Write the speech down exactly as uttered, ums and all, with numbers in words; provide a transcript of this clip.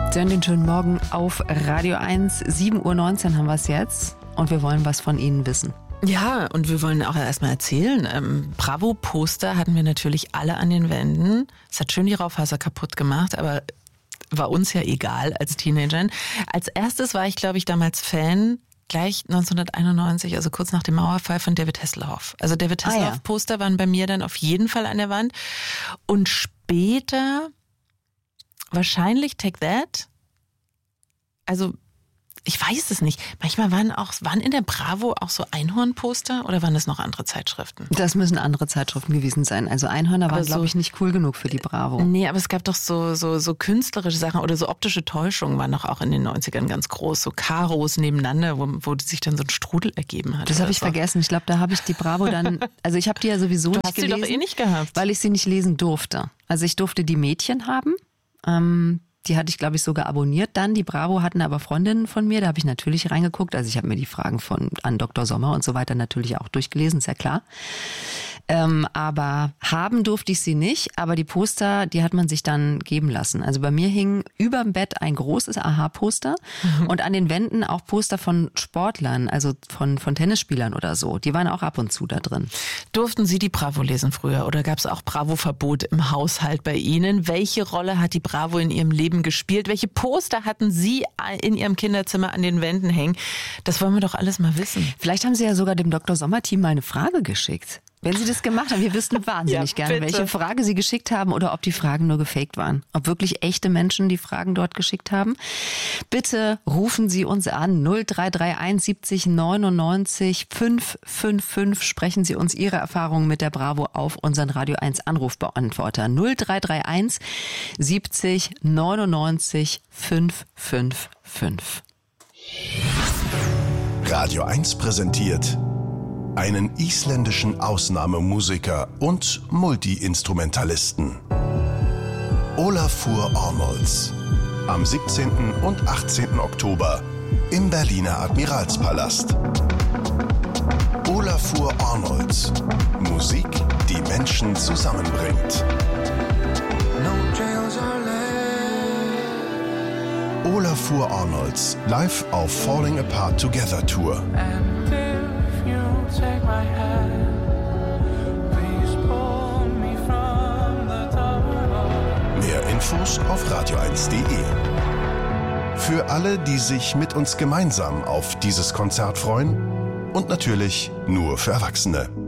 Schönen den schönen Morgen auf Radio eins. sieben Uhr neunzehn haben wir es jetzt und wir wollen was von Ihnen wissen. Ja, und wir wollen auch erstmal erzählen, ähm, Bravo-Poster hatten wir natürlich alle an den Wänden. Es hat schön die Raufaser kaputt gemacht, aber war uns ja egal als Teenagern. Als erstes war ich, glaube ich, damals Fan, gleich neunzehnhunderteinundneunzig, also kurz nach dem Mauerfall, von David Hasselhoff. Also David Hasselhoff-Poster waren bei mir dann auf jeden Fall an der Wand. Und später wahrscheinlich Take That. Also ich weiß es nicht. Manchmal waren auch waren in der Bravo auch so Einhorn-Poster oder waren das noch andere Zeitschriften? Das müssen andere Zeitschriften gewesen sein. Also Einhörner Aber waren, so- glaube ich, nicht cool genug für die Bravo. Nee, aber es gab doch so, so, so künstlerische Sachen oder so optische Täuschungen waren doch auch in den neunzigern ganz groß. So Karos nebeneinander, wo, wo sich dann so ein Strudel ergeben hat. Das oder habe ich so. vergessen. Ich glaube, da habe ich die Bravo dann, also ich habe die ja sowieso Du nicht hast sie gelesen, doch eh nicht gehabt. weil ich sie nicht lesen durfte. Also ich durfte die Mädchen haben. Ähm, die hatte ich, glaube ich, sogar abonniert dann. Die Bravo hatten aber Freundinnen von mir, da habe ich natürlich reingeguckt. Also ich habe mir die Fragen von an Doktor Sommer und so weiter natürlich auch durchgelesen, ist ja klar. Ähm, aber haben durfte ich sie nicht, aber die Poster, die hat man sich dann geben lassen. Also bei mir hing überm Bett ein großes Aha-Poster mhm. und an den Wänden auch Poster von Sportlern, also von, von Tennisspielern oder so. Die waren auch ab und zu da drin. Durften Sie die Bravo lesen früher oder gab es auch Bravo-Verbot im Haushalt bei Ihnen? Welche Rolle hat die Bravo in Ihrem Leben gespielt? Welche Poster hatten Sie in Ihrem Kinderzimmer an den Wänden hängen? Das wollen wir doch alles mal wissen. Vielleicht haben Sie ja sogar dem Doktor Sommer-Team mal eine Frage geschickt. Wenn Sie das gemacht haben, wir wüssten wahnsinnig Ja, gerne, bitte. welche Frage Sie geschickt haben oder ob die Fragen nur gefaked waren. Ob wirklich echte Menschen die Fragen dort geschickt haben. Bitte rufen Sie uns an null drei drei eins siebzig neunundneunzig fünf fünf fünf. Sprechen Sie uns Ihre Erfahrungen mit der Bravo auf unseren Radio eins Anrufbeantworter null drei drei eins siebzig neunundneunzig fünf fünf fünf. Radio eins präsentiert einen isländischen Ausnahmemusiker und Multi-Instrumentalisten. Olafur Arnolds. Am siebzehnten und achtzehnten Oktober im Berliner Admiralspalast. Olafur Arnolds. Musik, die Menschen zusammenbringt. Olafur Arnolds live auf Falling Apart Together Tour. Take my hand, please pull me from the top. Mehr Infos auf radio eins punkt de. Für alle, die sich mit uns gemeinsam auf dieses Konzert freuen und natürlich nur für Erwachsene.